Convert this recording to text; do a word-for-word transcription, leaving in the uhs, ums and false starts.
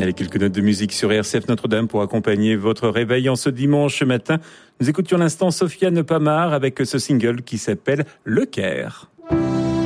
Allez, quelques notes de musique sur R C F Notre-Dame pour accompagner votre réveil en ce dimanche matin. Nous écoutions l'instant Sofiane Pamart avec ce single qui s'appelle Le Caire.